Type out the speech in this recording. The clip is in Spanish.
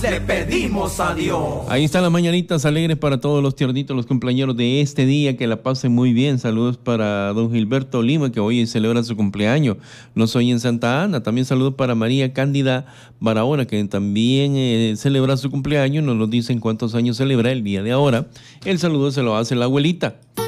Le pedimos a Dios. Ahí están las mañanitas alegres para todos los tiernitos, los cumpleaños de este día, que la pasen muy bien. Saludos para don Gilberto Lima, que hoy celebra su cumpleaños. No soy en Santa Ana. También saludos para María Cándida Barahona, que también celebra su cumpleaños. Nos lo dicen cuántos años celebra el día de ahora. El saludo se lo hace la abuelita.